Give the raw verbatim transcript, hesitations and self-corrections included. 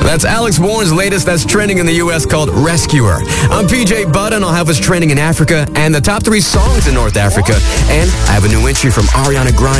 That's Alex Warren's latest that's trending in the U S called Rescuer. I'm P J Budd, and I'll have us trending in Africa and the top three songs in North Africa. And I have a new entry from Ariana Grande.